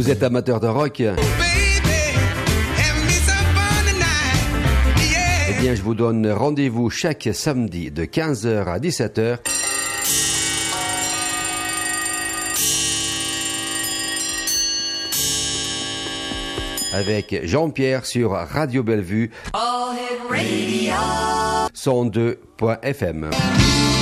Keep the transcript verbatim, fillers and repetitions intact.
Vous êtes amateur de rock? Eh bien, je vous donne rendez-vous chaque samedi de quinze heures à dix-sept heures. Avec Jean-Pierre sur Radio Bellevue cent deux point F M.